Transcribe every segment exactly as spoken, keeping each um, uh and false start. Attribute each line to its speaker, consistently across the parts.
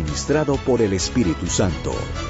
Speaker 1: ministrado por el Espíritu Santo.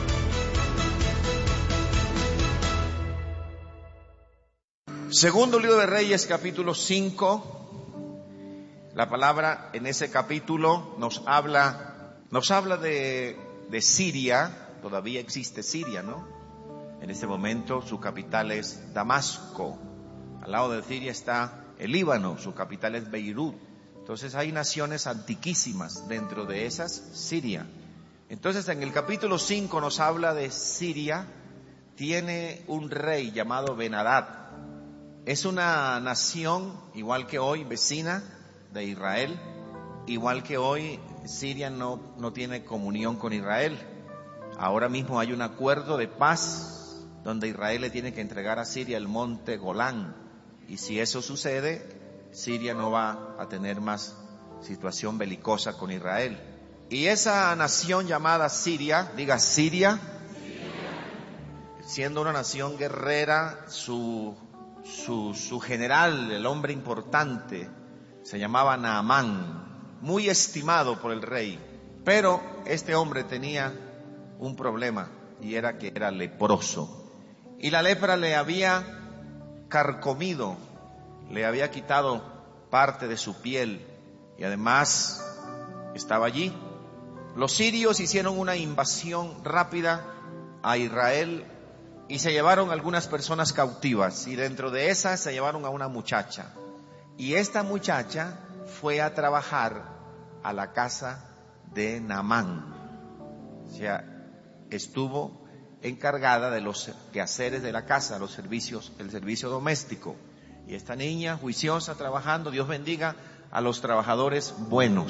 Speaker 2: Segundo libro de Reyes, capítulo cinco. La palabra en ese capítulo nos habla, nos habla de, de Siria. Todavía existe Siria, ¿no? En este momento su capital es Damasco. Al lado de Siria está el Líbano, su capital es Beirut. Entonces hay naciones antiquísimas, dentro de esas Siria. Entonces en el capítulo cinco nos habla de Siria. Tiene un rey llamado Ben-Hadad. Es una nación, igual que hoy, vecina de Israel. Igual que hoy, Siria no, no tiene comunión con Israel. Ahora mismo hay un acuerdo de paz donde Israel le tiene que entregar a Siria el monte Golán. Y si eso sucede, Siria no va a tener más situación belicosa con Israel. Y esa nación llamada Siria, diga Siria, siendo una nación guerrera, su... Su, su general, el hombre importante, se llamaba Naamán, muy estimado por el rey. Pero este hombre tenía un problema, y era que era leproso. Y la lepra le había carcomido, le había quitado parte de su piel, y además estaba allí. Los sirios hicieron una invasión rápida a Israel y se llevaron algunas personas cautivas, y dentro de esas se llevaron a una muchacha. Y esta muchacha fue a trabajar a la casa de Naamán. O sea, estuvo encargada de los quehaceres de la casa, los servicios, el servicio doméstico. Y esta niña juiciosa trabajando, Dios bendiga a los trabajadores buenos.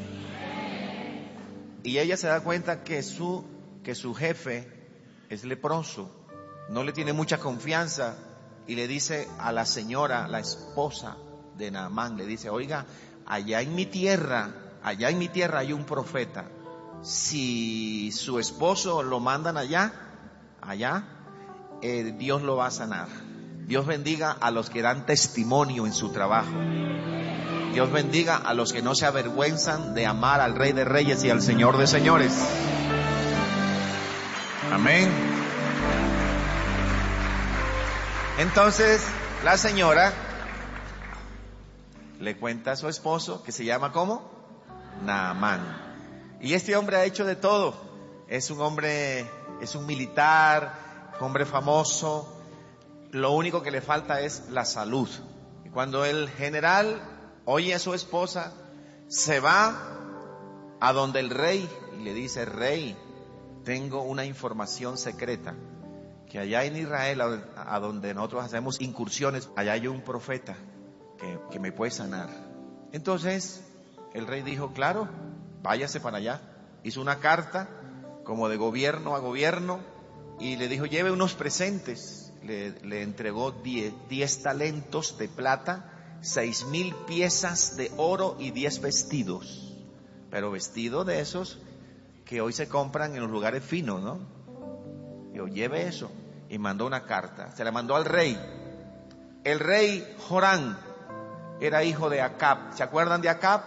Speaker 2: Y ella se da cuenta que su, que su jefe es leproso. No le tiene mucha confianza y le dice a la señora, la esposa de Naamán, le dice: oiga, allá en mi tierra, allá en mi tierra hay un profeta. Si su esposo lo mandan allá, allá, eh, Dios lo va a sanar. Dios bendiga a los que dan testimonio en su trabajo. Dios bendiga a los que no se avergüenzan de amar al Rey de Reyes y al Señor de Señores. Amén. Entonces la señora le cuenta a su esposo, que se llama ¿cómo? Naamán. Y este hombre ha hecho de todo. Es un hombre, es un militar, hombre famoso. Lo único que le falta es la salud. Y cuando el general oye a su esposa, se va a donde el rey y le dice: rey, tengo una información secreta, que allá en Israel, a donde nosotros hacemos incursiones, allá hay un profeta que, que me puede sanar. Entonces el rey dijo: claro, váyase para allá. Hizo una carta como de gobierno a gobierno y le dijo: lleve unos presentes. Le, le entregó diez, diez talentos de plata, seis mil piezas de oro y diez vestidos. Pero vestidos de esos que hoy se compran en los lugares finos, ¿no? Dijo: lleve eso. Y mandó una carta, se la mandó al rey. El rey Jorán era hijo de Acab. ¿Se acuerdan de Acab?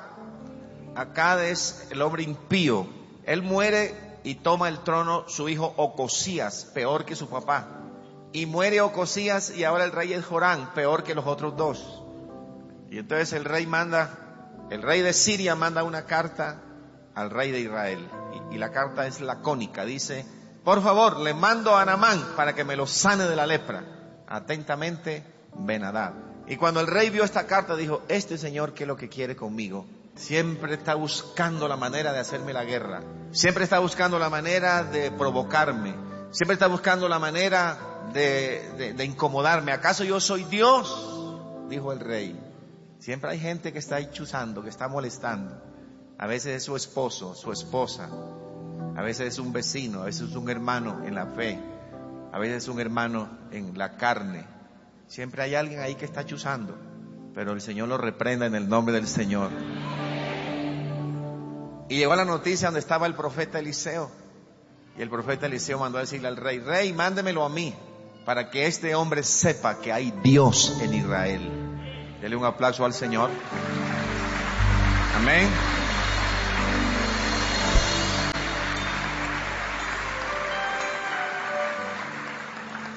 Speaker 2: Acab es el hombre impío. Él muere y toma el trono su hijo Ocosías, peor que su papá. Y muere Ocosías y ahora el rey es Jorán, peor que los otros dos. Y entonces el rey manda, el rey de Siria manda una carta al rey de Israel. Y, y la carta es lacónica, dice: por favor, le mando a Naamán para que me lo sane de la lepra. Atentamente, Ben-Hadad. Y cuando el rey vio esta carta, dijo: este señor, ¿qué es lo que quiere conmigo? Siempre está buscando la manera de hacerme la guerra. Siempre está buscando la manera de provocarme. Siempre está buscando la manera de, de, de incomodarme. ¿Acaso yo soy Dios? Dijo el rey. Siempre hay gente que está ahí chuzando, que está molestando. A veces es su esposo, su esposa. A veces es un vecino, a veces es un hermano en la fe, a veces es un hermano en la carne. Siempre hay alguien ahí que está chuzando, pero el Señor lo reprenda en el nombre del Señor. Y llegó la noticia donde estaba el profeta Eliseo. Y el profeta Eliseo mandó a decirle al rey: rey, mándemelo a mí, para que este hombre sepa que hay Dios en Israel. Dele un aplauso al Señor. Amén.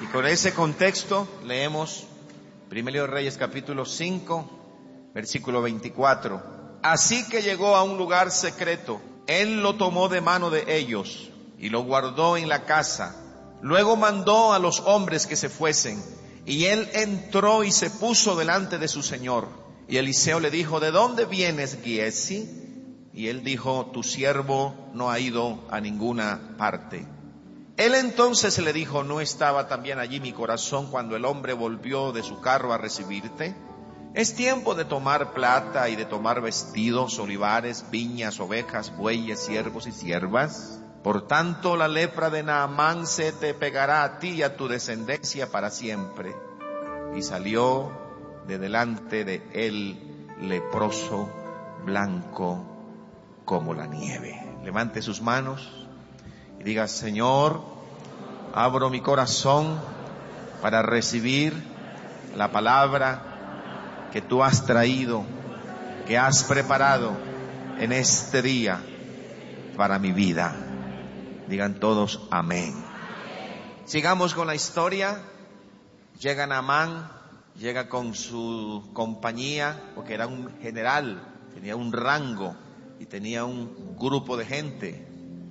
Speaker 2: con ese contexto leemos Primero de Reyes capítulo cinco, versículo veinticuatro. Así que llegó a un lugar secreto. Él lo tomó de mano de ellos y lo guardó en la casa. Luego mandó a los hombres que se fuesen, y él entró y se puso delante de su señor. Y Eliseo le dijo: ¿de dónde vienes, Giezi? Y él dijo: tu siervo no ha ido a ninguna parte. Él entonces le dijo: ¿no estaba también allí mi corazón cuando el hombre volvió de su carro a recibirte? Es tiempo de tomar plata y de tomar vestidos, olivares, viñas, ovejas, bueyes, siervos y siervas. Por tanto, la lepra de Naamán se te pegará a ti y a tu descendencia para siempre. Y salió de delante de él leproso, blanco como la nieve. Levante sus manos y diga: Señor, abro mi corazón para recibir la palabra que tú has traído, que has preparado en este día para mi vida. Digan todos amén. Sigamos con la historia. Llega Naamán, llega con su compañía, porque era un general, tenía un rango y tenía un grupo de gente.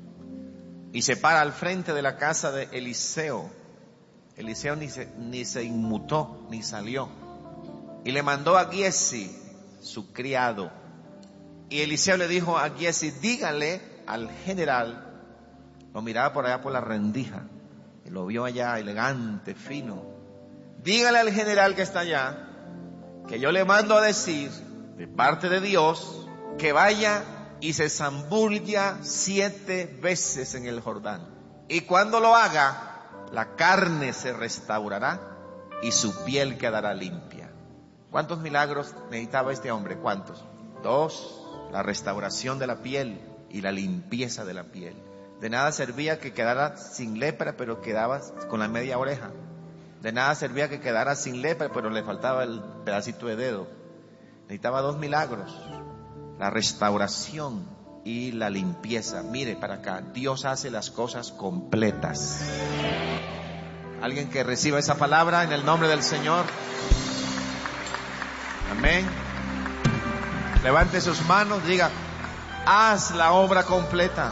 Speaker 2: Y se para al frente de la casa de Eliseo. Eliseo ni se, ni se inmutó, ni salió. Y le mandó a Giezi, su criado. Y Eliseo le dijo a Giezi: dígale al general. Lo miraba por allá por la rendija, y lo vio allá elegante, fino. Dígale al general que está allá, que yo le mando a decir, de parte de Dios, que vaya y se zambulla siete veces en el Jordán. Y cuando lo haga, la carne se restaurará y su piel quedará limpia. ¿Cuántos milagros necesitaba este hombre? ¿Cuántos? Dos: la restauración de la piel y la limpieza de la piel. De nada servía que quedara sin lepra, pero quedaba con la media oreja. De nada servía que quedara sin lepra, pero le faltaba el pedacito de dedo. Necesitaba dos milagros: la restauración y la limpieza. Mire para acá, Dios hace las cosas completas. Alguien que reciba esa palabra en el nombre del Señor. Amén. Levante sus manos, diga: haz la obra completa.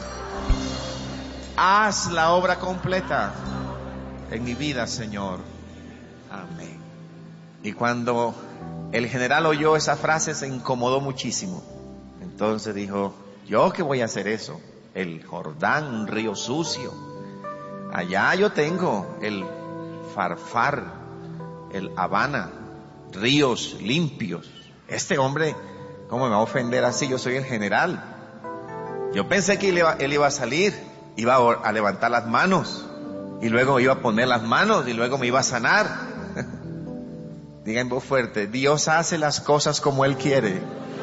Speaker 2: Haz la obra completa en mi vida, Señor. Amén. Y cuando el general oyó esa frase, se incomodó muchísimo. Entonces dijo: ¿yo qué voy a hacer eso? El Jordán, un río sucio. Allá yo tengo el Farfar, el Habana, ríos limpios. Este hombre, ¿cómo me va a ofender así? Yo soy el general. Yo pensé que él iba, él iba a salir, iba a levantar las manos, y luego iba a poner las manos, y luego me iba a sanar. Diga en voz fuerte: Dios hace las cosas como Él quiere.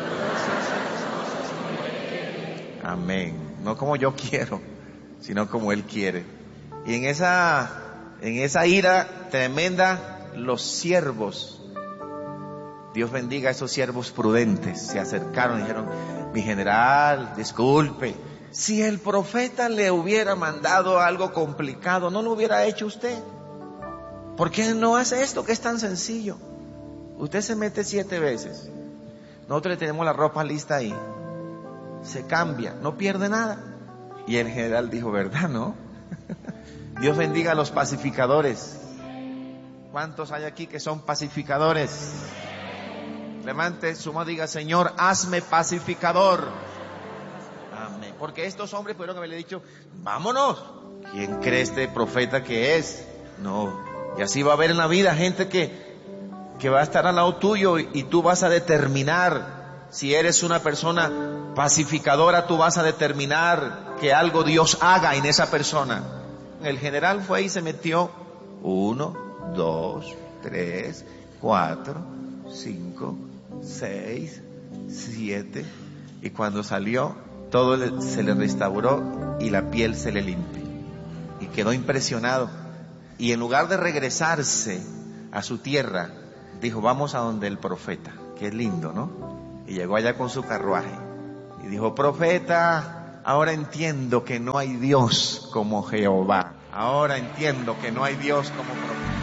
Speaker 2: Amén. No como yo quiero, sino como Él quiere. Y en esa, en esa ira tremenda, los siervos, Dios bendiga a esos siervos prudentes, se acercaron y dijeron: mi general, disculpe, si el profeta le hubiera mandado algo complicado, ¿no lo hubiera hecho usted? ¿Por qué no hace esto que es tan sencillo? Usted se mete siete veces, nosotros le tenemos la ropa lista ahí, se cambia, no pierde nada. Y el general dijo: ¿verdad, no? Dios bendiga a los pacificadores. ¿Cuántos hay aquí que son pacificadores? Levante su mano y diga: Señor, hazme pacificador. Amén. Porque estos hombres pudieron haberle dicho: vámonos. ¿Quién cree este profeta que es? No. Y así va a haber en la vida gente que, que va a estar al lado tuyo, y, y tú vas a determinar. Si eres una persona pacificadora, tú vas a determinar que algo Dios haga en esa persona. El general fue y se metió uno, dos, tres, cuatro, cinco, seis, siete, y cuando salió todo le, se le restauró y la piel se le limpió, y quedó impresionado. Y en lugar de regresarse a su tierra, dijo: vamos a donde el profeta. Qué lindo, ¿no? Y llegó allá con su carruaje y dijo: profeta, ahora entiendo que no hay Dios como Jehová. Ahora entiendo que no hay Dios como profeta.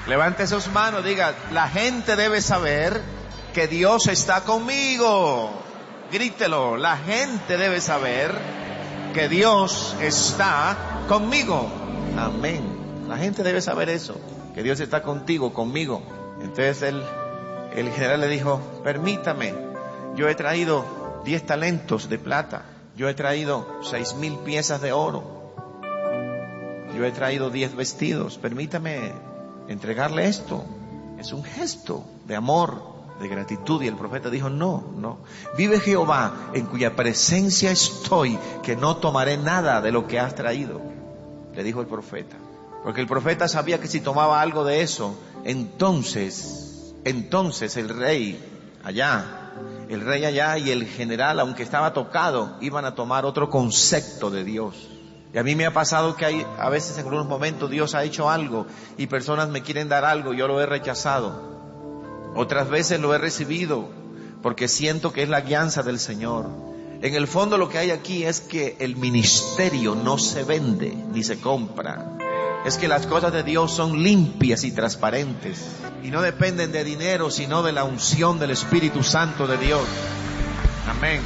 Speaker 2: Levante sus manos, diga, la gente debe saber que Dios está conmigo. Grítelo, la gente debe saber que Dios está conmigo. Amén. La gente debe saber eso, que Dios está contigo, conmigo. Entonces el, el general le dijo, permítame, yo he traído diez talentos de plata, yo he traído seis mil piezas de oro, yo he traído diez vestidos, permítame entregarle esto. Es un gesto de amor, de gratitud. Y el profeta dijo, no, no, vive Jehová en cuya presencia estoy, que no tomaré nada de lo que has traído, le dijo el profeta. Porque el profeta sabía que si tomaba algo de eso, entonces, entonces el rey allá, el rey allá y el general, aunque estaba tocado, iban a tomar otro concepto de Dios. Y a mí me ha pasado que hay, a veces en algunos momentos Dios ha hecho algo y personas me quieren dar algo, yo lo he rechazado. Otras veces lo he recibido porque siento que es la guianza del Señor. En el fondo lo que hay aquí es que el ministerio no se vende ni se compra. Es que las cosas de Dios son limpias y transparentes y no dependen de dinero, sino de la unción del Espíritu Santo de Dios. Amén.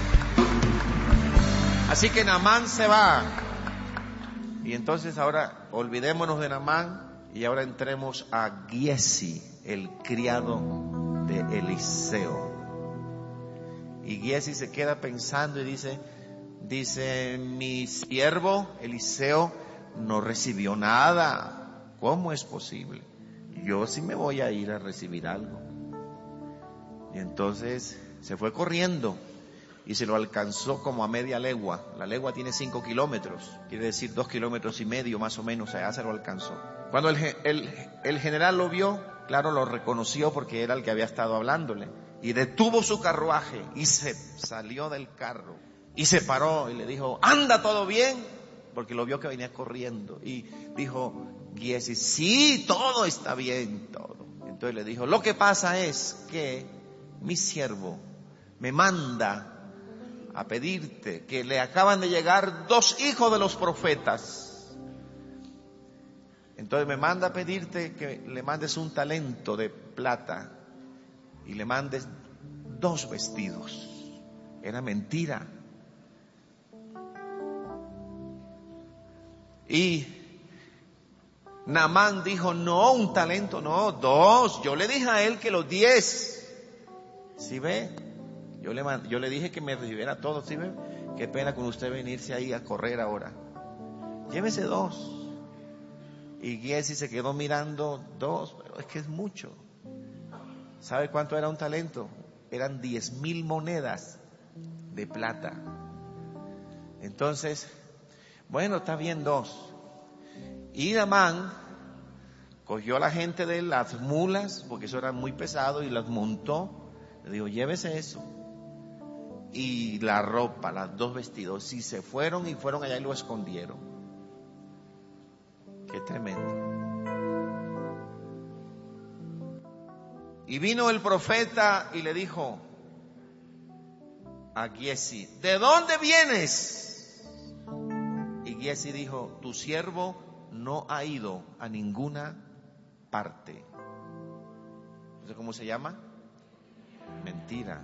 Speaker 2: Así que Naamán se va. Y entonces ahora olvidémonos de Naamán y ahora entremos a Giezi, el criado de Eliseo. Y Giezi se queda pensando y dice, dice, mi siervo Eliseo no recibió nada. ¿Cómo es posible? Yo sí me voy a ir a recibir algo. Y entonces se fue corriendo y se lo alcanzó como a media legua. La legua tiene cinco kilómetros, quiere decir dos kilómetros y medio más o menos, allá se lo alcanzó. Cuando el, el, el general lo vio, claro, lo reconoció porque era el que había estado hablándole. Y detuvo su carruaje y se salió del carro y se paró y le dijo, ¿anda todo bien? Porque lo vio que venía corriendo. Y dijo Giezi, sí, todo está bien, todo. Entonces le dijo, lo que pasa es que mi siervo me manda a pedirte que le acaban de llegar dos hijos de los profetas. Entonces me manda a pedirte que le mandes un talento de plata y le mandes dos vestidos. Era mentira. Y Naamán dijo, no, un talento, no, dos. Yo le dije a él que los diez. ¿Sí ve? Yo le, yo le dije que me recibiera todo, ¿sí ve? Qué pena con usted venirse ahí a correr ahora. Llévese dos. Y Giezi se quedó mirando dos, pero es que es mucho. ¿Sabe cuánto era un talento? Eran diez mil monedas de plata. Entonces, bueno, está bien dos. Y Naamán cogió a la gente de las mulas, porque eso era muy pesado, y las montó. Le dijo, llévese eso. Y la ropa, los dos vestidos, y se fueron y fueron allá y lo escondieron. Qué tremendo. Y vino el profeta y le dijo a Giezi, ¿de dónde vienes? Y Giezi dijo, tu siervo no ha ido a ninguna parte. ¿No sé cómo se llama? Mentira.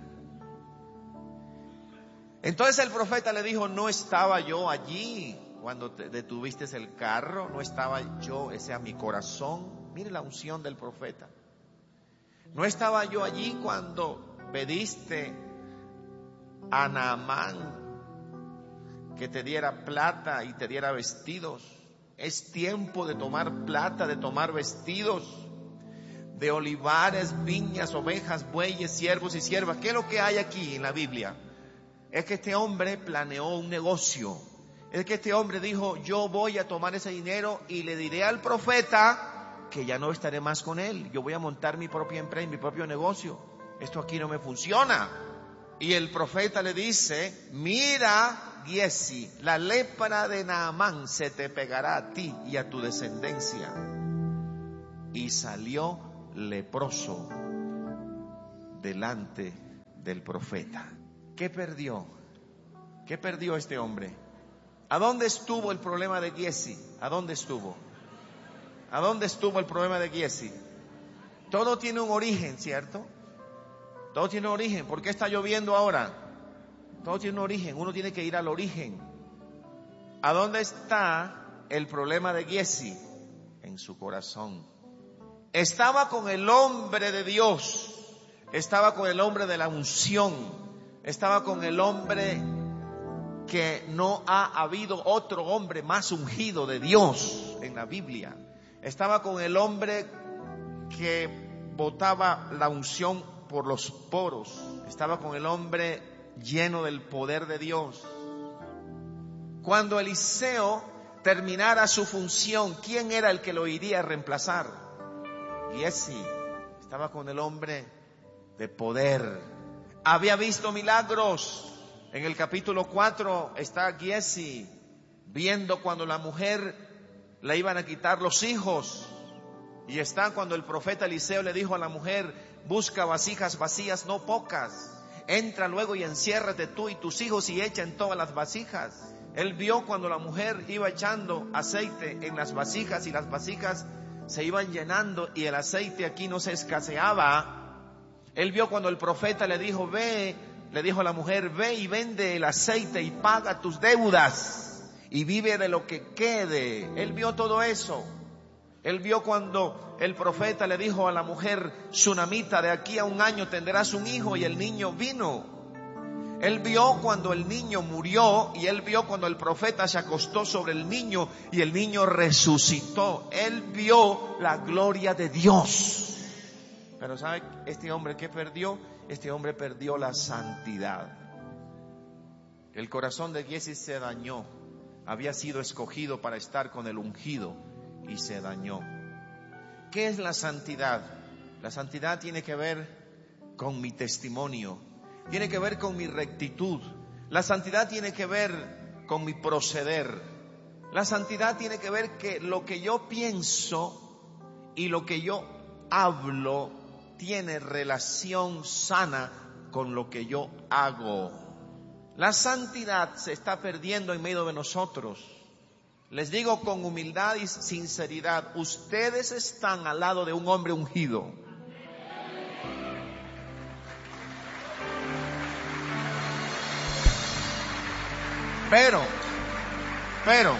Speaker 2: Entonces el profeta le dijo, no estaba yo allí cuando te detuviste el carro, no estaba yo, ese a mi corazón. Mire la unción del profeta. No estaba yo allí cuando pediste a Naamán que te diera plata y te diera vestidos. Es tiempo de tomar plata, de tomar vestidos, de olivares, viñas, ovejas, bueyes, siervos y siervas. ¿Qué es lo que hay aquí en la Biblia? Es que este hombre planeó un negocio. Es que este hombre dijo, yo voy a tomar ese dinero y le diré al profeta que ya no estaré más con él. Yo voy a montar mi propia empresa, mi propio negocio. Esto aquí no me funciona. Y el profeta le dice, mira, Giezi, la lepra de Naamán se te pegará a ti y a tu descendencia. Y salió leproso delante del profeta. ¿Qué perdió? ¿Qué perdió este hombre? ¿A dónde estuvo el problema de Giezi? ¿A dónde estuvo? ¿A dónde estuvo el problema de Giezi? Todo tiene un origen, ¿cierto? Todo tiene un origen. ¿Por qué está lloviendo ahora? Todo tiene un origen. Uno tiene que ir al origen. ¿A dónde está el problema de Giezi? En su corazón. Estaba con el hombre de Dios. Estaba con el hombre de la unción. Estaba con el hombre que no ha habido otro hombre más ungido de Dios en la Biblia. Estaba con el hombre que botaba la unción por los poros. Estaba con el hombre lleno del poder de Dios. Cuando Eliseo terminara su función, ¿quién era el que lo iría a reemplazar? Giezi. Estaba con el hombre de poder. Había visto milagros. En el capítulo cuatro está Giezi viendo cuando la mujer le iban a quitar los hijos. Y está cuando el profeta Eliseo le dijo a la mujer: busca vasijas vacías, no pocas. Entra luego y enciérrate tú y tus hijos y echa en todas las vasijas. Él vio cuando la mujer iba echando aceite en las vasijas y las vasijas se iban llenando y el aceite aquí no se escaseaba. Él vio cuando el profeta le dijo: ve, le dijo a la mujer: ve y vende el aceite y paga tus deudas y vive de lo que quede. Él vio todo eso. Él vio cuando el profeta le dijo a la mujer sunamita: de aquí a un año tendrás un hijo, y el niño vino. Él vio cuando el niño murió y él vio cuando el profeta se acostó sobre el niño y el niño resucitó. Él vio la gloria de Dios. Pero ¿sabe este hombre qué perdió? Este hombre perdió la santidad. El corazón de Giezi se dañó. Había sido escogido para estar con el ungido y se dañó. ¿Qué es la santidad? La santidad tiene que ver con mi testimonio, tiene que ver con mi rectitud. La santidad tiene que ver con mi proceder. La santidad tiene que ver que lo que yo pienso y lo que yo hablo tiene relación sana con lo que yo hago. La santidad se está perdiendo en medio de nosotros. Les digo con humildad y sinceridad, ustedes están al lado de un hombre ungido. Pero, pero,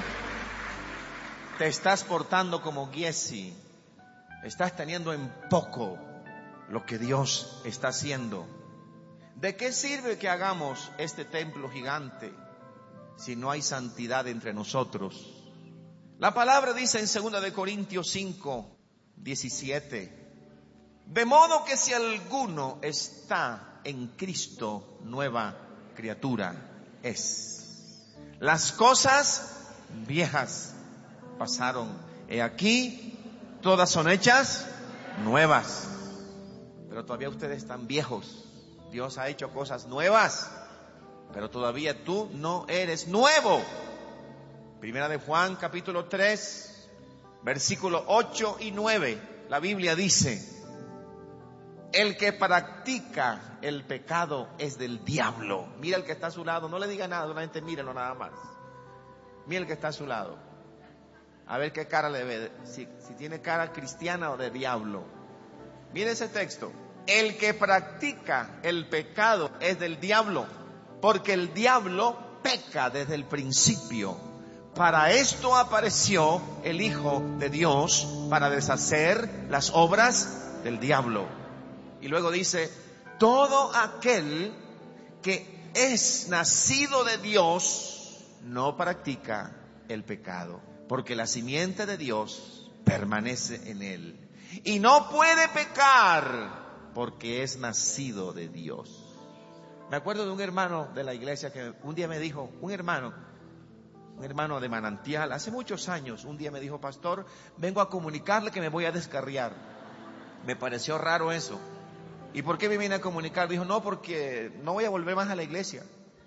Speaker 2: te estás portando como Giezi. Estás teniendo en poco lo que Dios está haciendo. ¿De qué sirve que hagamos este templo gigante si no hay santidad entre nosotros? La palabra dice en segunda de Corintios cinco, diecisiete: de modo que si alguno está en Cristo, nueva criatura es. Las cosas viejas pasaron, he aquí, todas son hechas nuevas. Pero todavía ustedes están viejos. Dios ha hecho cosas nuevas, pero todavía tú no eres nuevo. Primera de Juan, capítulo tres, versículos ocho y nueve. La Biblia dice: el que practica el pecado es del diablo. Mira el que está a su lado, no le diga nada, solamente mírelo nada más. Mira el que está a su lado. A ver qué cara le ve, si, si tiene cara cristiana o de diablo. Mire ese texto: el que practica el pecado es del diablo, porque el diablo peca desde el principio. Para esto apareció el Hijo de Dios, para deshacer las obras del diablo. Y luego dice: todo aquel que es nacido de Dios no practica el pecado, porque la simiente de Dios permanece en él. Y no puede pecar porque es nacido de Dios. Me acuerdo de un hermano de la iglesia que un día me dijo, un hermano, un hermano de Manantial, hace muchos años, un día me dijo: pastor, vengo a comunicarle que me voy a descarriar. Me pareció raro eso. ¿Y por qué me vine a comunicar? Dijo: no, porque no voy a volver más a la iglesia.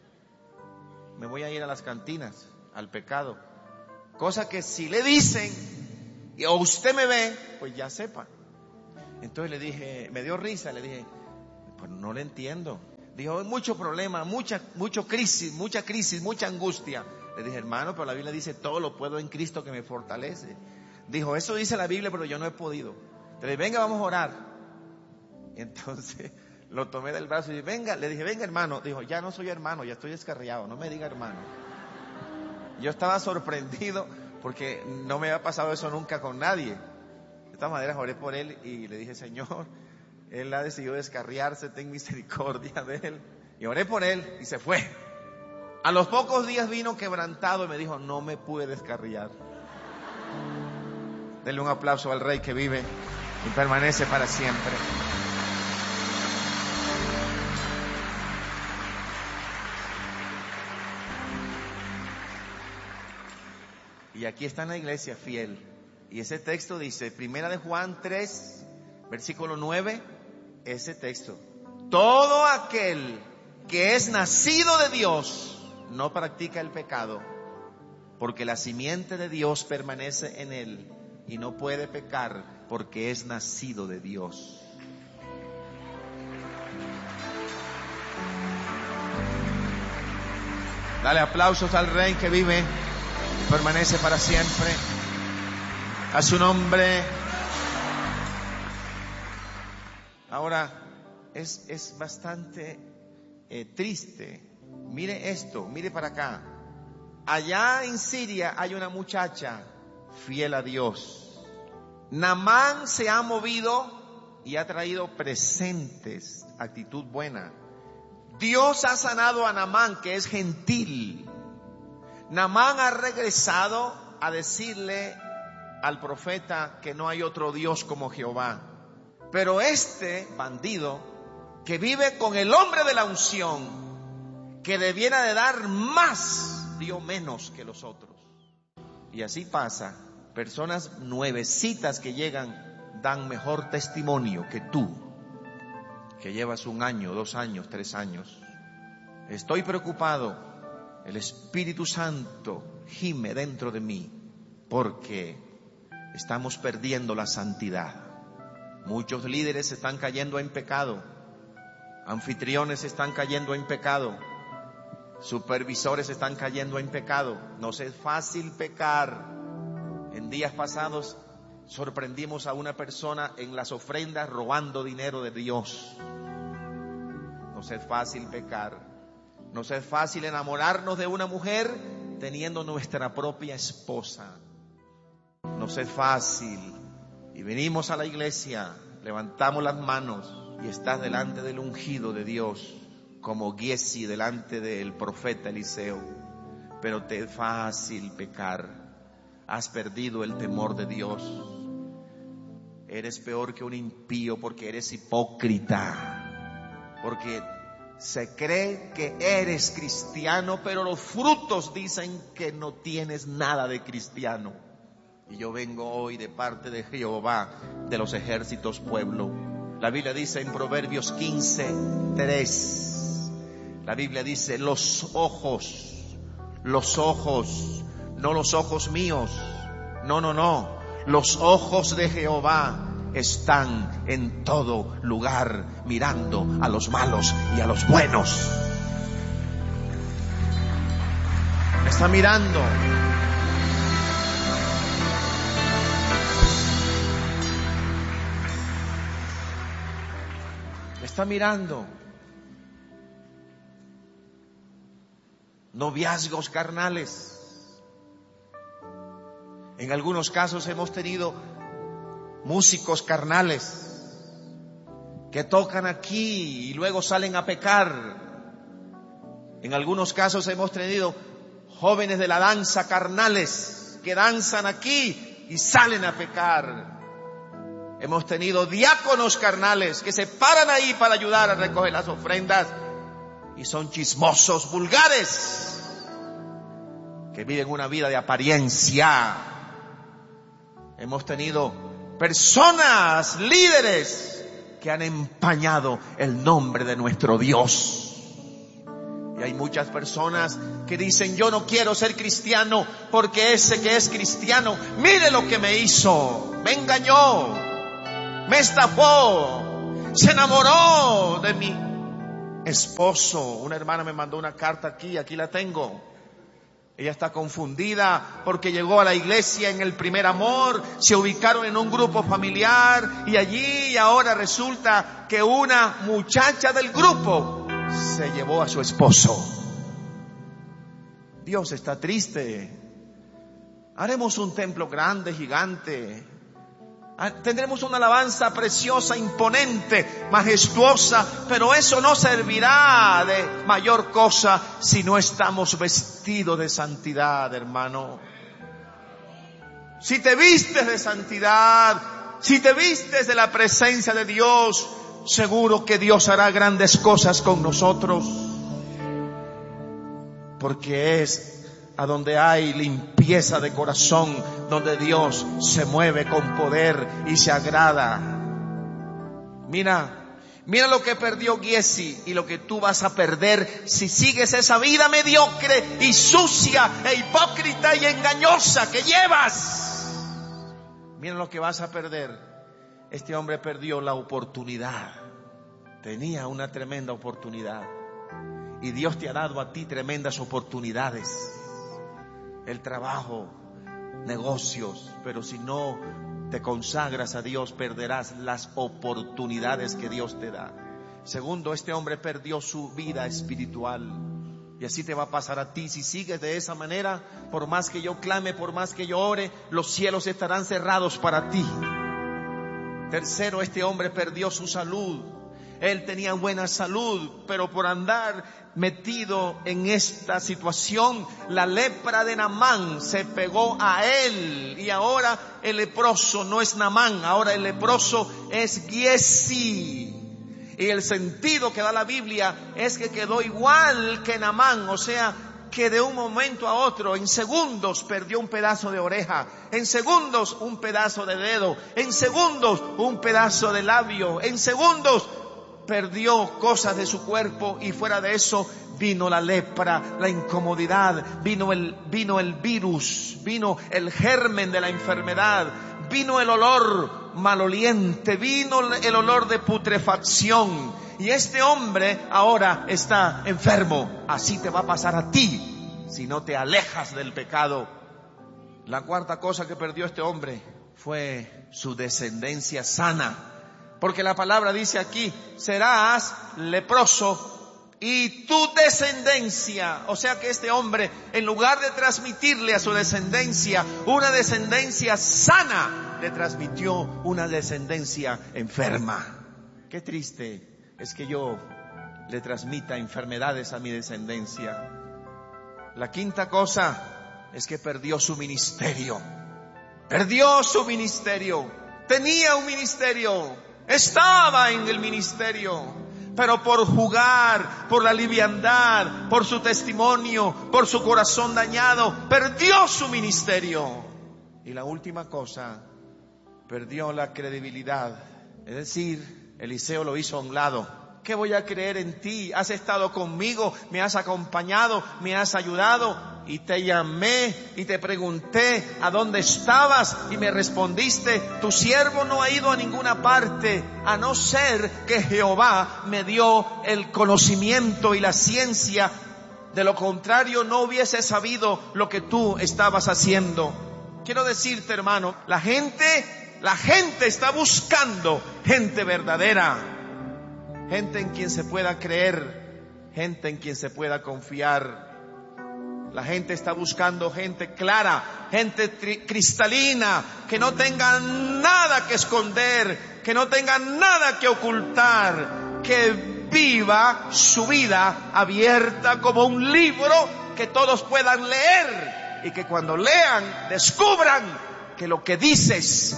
Speaker 2: Me voy a ir a las cantinas, al pecado. Cosa que si le dicen, o usted me ve, pues ya sepa. Entonces le dije, me dio risa, le dije: pues no le entiendo. Dijo: mucho problema, mucha, mucho crisis, mucha crisis, mucha angustia. Le dije: hermano, pero la Biblia dice: todo lo puedo en Cristo que me fortalece. Dijo: eso dice la Biblia, pero yo no he podido. Entonces, venga, vamos a orar. Y entonces lo tomé del brazo y dije, venga, le dije, venga hermano. Dijo, ya no soy hermano, ya estoy descarriado, no me diga hermano. Yo estaba sorprendido porque no me había pasado eso nunca con nadie. De todas maneras oré por él y le dije, Señor, él ha decidido descarriarse, ten misericordia de él. Y oré por él y se fue. A los pocos días vino quebrantado y me dijo, no me pude descarriar. Denle un aplauso al Rey que vive y permanece para siempre. Y aquí está en la iglesia fiel. Y ese texto dice, Primera de Juan tres, versículo nueve, ese texto. Todo aquel que es nacido de Dios no practica el pecado, porque la simiente de Dios permanece en él y no puede pecar porque es nacido de Dios. Dale aplausos al Rey que vive y permanece para siempre. A su nombre. Ahora, es, es bastante eh, triste. Mire esto, mire para acá. Allá en Siria hay una muchacha fiel a Dios. Naamán se ha movido y ha traído presentes, actitud buena. Dios ha sanado a Naamán, que es gentil. Naamán ha regresado a decirle al profeta que no hay otro Dios como Jehová. Pero este bandido que vive con el hombre de la unción, que debiera de dar más, dio menos que los otros. Y así pasa. Personas nuevecitas que llegan dan mejor testimonio que tú, que llevas un año, dos años, tres años. Estoy preocupado. El Espíritu Santo gime dentro de mí porque estamos perdiendo la santidad. Muchos líderes están cayendo en pecado. Anfitriones están cayendo en pecado. Supervisores están cayendo en pecado. Nos es fácil pecar. En días pasados sorprendimos a una persona en las ofrendas robando dinero de Dios. Nos es fácil pecar. Nos es fácil enamorarnos de una mujer teniendo nuestra propia esposa. Nos es fácil. Y venimos a la iglesia, levantamos las manos y estás delante del ungido de Dios, como Giesi delante del profeta Eliseo. Pero te es fácil pecar. Has perdido el temor de Dios. Eres peor que un impío porque eres hipócrita. Porque se cree que eres cristiano, pero los frutos dicen que no tienes nada de cristiano. Y yo vengo hoy de parte de Jehová de los ejércitos, pueblo. La Biblia dice en Proverbios quince, tres. La Biblia dice, los ojos, los ojos, no los ojos míos, no, no, no, los ojos de Jehová están en todo lugar, mirando a los malos y a los buenos. Me está mirando. Me está mirando. Noviazgos carnales. En algunos casos hemos tenido músicos carnales que tocan aquí y luego salen a pecar. En algunos casos hemos tenido jóvenes de la danza carnales que danzan aquí y salen a pecar. Hemos tenido diáconos carnales que se paran ahí para ayudar a recoger las ofrendas y son chismosos vulgares que viven una vida de apariencia. Hemos tenido personas, líderes, que han empañado el nombre de nuestro Dios. Y hay muchas personas que dicen, yo no quiero ser cristiano porque ese que es cristiano, mire lo que me hizo, me engañó, me estafó, se enamoró de mi esposo. Una hermana me mandó una carta aquí, aquí la tengo. Ella está confundida porque llegó a la iglesia en el primer amor, se ubicaron en un grupo familiar y allí y ahora resulta que una muchacha del grupo se llevó a su esposo. Dios está triste. Haremos un templo grande, gigante. Tendremos una alabanza preciosa, imponente, majestuosa, pero eso no servirá de mayor cosa si no estamos vestidos de santidad, hermano. Si te vistes de santidad, si te vistes de la presencia de Dios, seguro que Dios hará grandes cosas con nosotros. Porque es a donde hay limpieza de corazón, donde Dios se mueve con poder y se agrada. Mira, mira lo que perdió Giesi y lo que tú vas a perder si sigues esa vida mediocre y sucia e hipócrita y engañosa que llevas. Mira lo que vas a perder. Este hombre perdió la oportunidad. Tenía una tremenda oportunidad. Y Dios te ha dado a ti tremendas oportunidades. El trabajo, negocios, pero si no te consagras a Dios, perderás las oportunidades que Dios te da. Segundo, este hombre perdió su vida espiritual. Y así te va a pasar a ti. Si sigues de esa manera, por más que yo clame, por más que yo ore, los cielos estarán cerrados para ti. Tercero, este hombre perdió su salud. Él tenía buena salud, pero por andar metido en esta situación, la lepra de Naamán se pegó a él. Y ahora el leproso no es Naamán, ahora el leproso es Giesi. Y el sentido que da la Biblia es que quedó igual que Naamán, o sea, que de un momento a otro, en segundos, perdió un pedazo de oreja, en segundos un pedazo de dedo, en segundos un pedazo de labio, en segundos perdió cosas de su cuerpo, y fuera de eso vino la lepra, la incomodidad, vino el, vino el virus, vino el germen de la enfermedad, vino el olor maloliente, vino el olor de putrefacción. Y este hombre ahora está enfermo. Así te va a pasar a ti si no te alejas del pecado. La cuarta cosa que perdió este hombre fue su descendencia sana. Porque la palabra dice aquí, serás leproso y tu descendencia. O sea que este hombre, en lugar de transmitirle a su descendencia una descendencia sana, le transmitió una descendencia enferma. Qué triste es que yo le transmita enfermedades a mi descendencia. La quinta cosa es que perdió su ministerio. Perdió su ministerio. Tenía un ministerio. Estaba en el ministerio, pero por jugar, por la liviandad, por su testimonio, por su corazón dañado, perdió su ministerio. Y la última cosa, perdió la credibilidad. Es decir, Eliseo lo hizo a un lado. ¿Qué voy a creer en ti? Has estado conmigo, me has acompañado, me has ayudado. Y te llamé y te pregunté a dónde estabas y me respondiste, tu siervo no ha ido a ninguna parte, a no ser que Jehová me dio el conocimiento y la ciencia. De lo contrario no hubiese sabido lo que tú estabas haciendo. Quiero decirte, hermano, la gente, la gente está buscando gente verdadera, gente en quien se pueda creer, gente en quien se pueda confiar. La gente está buscando gente clara, gente tri- cristalina, que no tenga nada que esconder, que no tenga nada que ocultar, que viva su vida abierta como un libro que todos puedan leer, y que cuando lean descubran que lo que dices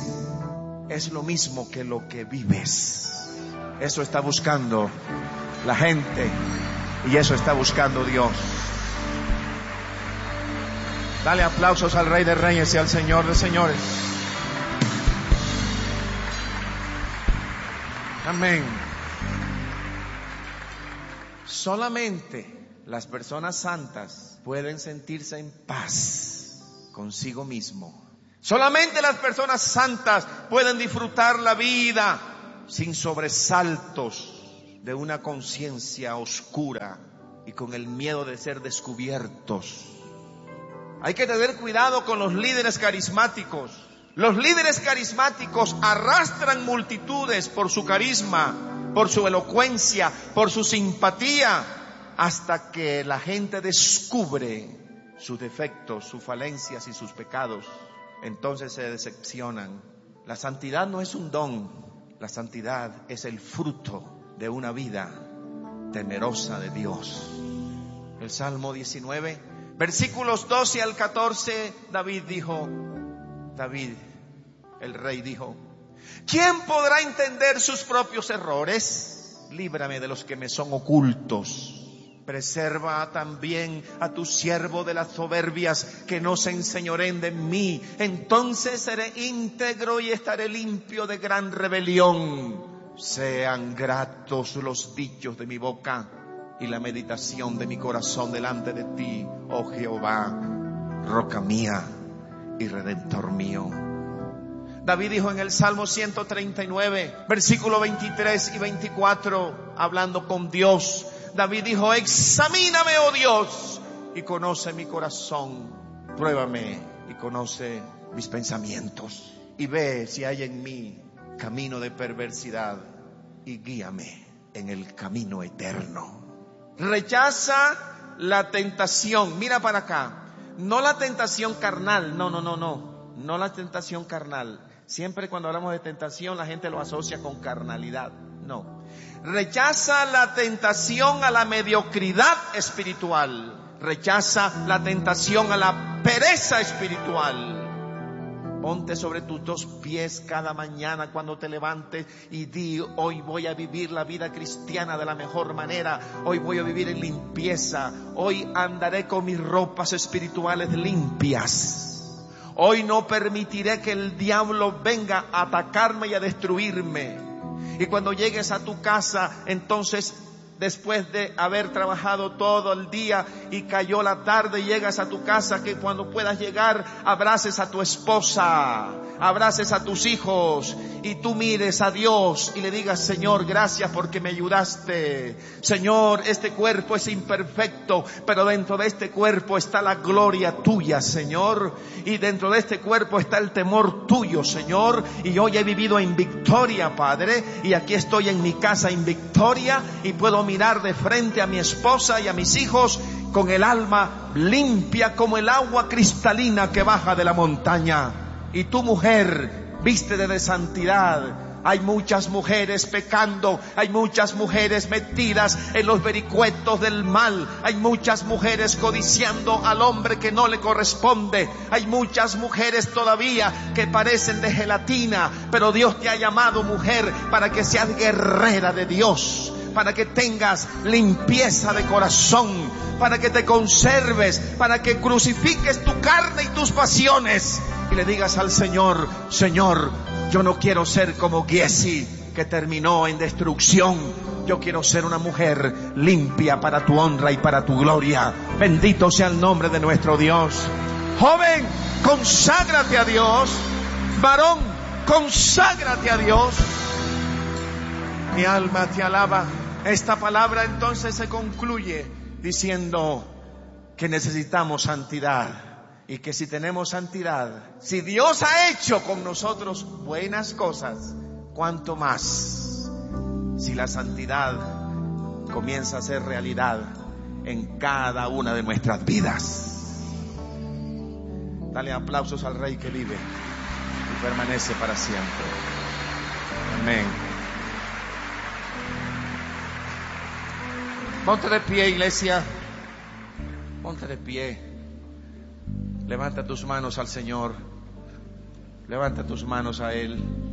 Speaker 2: es lo mismo que lo que vives. Eso está buscando la gente y eso está buscando Dios. Dale aplausos al Rey de Reyes y al Señor de Señores. Amén. Solamente las personas santas pueden sentirse en paz consigo mismo. Solamente las personas santas pueden disfrutar la vida sin sobresaltos de una conciencia oscura y con el miedo de ser descubiertos. Hay que tener cuidado con los líderes carismáticos. Los líderes carismáticos arrastran multitudes por su carisma, por su elocuencia, por su simpatía, hasta que la gente descubre sus defectos, sus falencias y sus pecados. Entonces se decepcionan. La santidad no es un don, la santidad es el fruto de una vida temerosa de Dios. El Salmo diecinueve, versículos doce al catorce, David dijo, David, el rey dijo, ¿quién podrá entender sus propios errores? Líbrame de los que me son ocultos. Preserva también a tu siervo de las soberbias, que no se enseñoreen de mí. Entonces seré íntegro y estaré limpio de gran rebelión. Sean gratos los dichos de mi boca y la meditación de mi corazón delante de ti, oh Jehová, roca mía y redentor mío. David dijo en el Salmo ciento treinta y nueve, versículo veintitrés y veinticuatro, hablando con Dios, David dijo, examíname, oh Dios, y conoce mi corazón, pruébame y conoce mis pensamientos, y ve si hay en mí camino de perversidad, y guíame en el camino eterno. Rechaza la tentación, mira para acá, no la tentación carnal, no, no, no, no, no la tentación carnal. Siempre cuando hablamos de tentación la gente lo asocia con carnalidad, no. Rechaza la tentación a la mediocridad espiritual. Rechaza la tentación a la pereza espiritual. Ponte sobre tus dos pies cada mañana cuando te levantes y di, hoy voy a vivir la vida cristiana de la mejor manera. Hoy voy a vivir en limpieza. Hoy andaré con mis ropas espirituales limpias. Hoy no permitiré que el diablo venga a atacarme y a destruirme. Y cuando llegues a tu casa, entonces, después de haber trabajado todo el día y cayó la tarde, llegas a tu casa, que cuando puedas llegar, abraces a tu esposa, abraces a tus hijos y tú mires a Dios y le digas, Señor, gracias porque me ayudaste. Señor, este cuerpo es imperfecto, pero dentro de este cuerpo está la gloria tuya, Señor. Y dentro de este cuerpo está el temor tuyo, Señor. Y hoy he vivido en victoria, Padre. Y aquí estoy en mi casa en victoria y puedo mirar de frente a mi esposa y a mis hijos con el alma limpia como el agua cristalina que baja de la montaña. Y tu mujer, vístete de santidad. Hay muchas mujeres pecando, hay muchas mujeres metidas en los vericuetos del mal, hay muchas mujeres codiciando al hombre que no le corresponde, hay muchas mujeres todavía que parecen de gelatina, pero Dios te ha llamado, mujer, para que seas guerrera de Dios, para que tengas limpieza de corazón, para que te conserves, para que crucifiques tu carne y tus pasiones y le digas al Señor, Señor, yo no quiero ser como Giezi, que terminó en destrucción. Yo quiero ser una mujer limpia para tu honra y para tu gloria. Bendito sea el nombre de nuestro Dios. Joven, conságrate a Dios. Varón, conságrate a Dios. Mi alma te alaba. Esta palabra entonces se concluye diciendo que necesitamos santidad. Y que si tenemos santidad, si Dios ha hecho con nosotros buenas cosas, cuánto más si la santidad comienza a ser realidad en cada una de nuestras vidas. Dale aplausos al Rey que vive y permanece para siempre. Amén. Ponte de pie, iglesia. Ponte de pie. Levanta tus manos al Señor. Levanta tus manos a Él.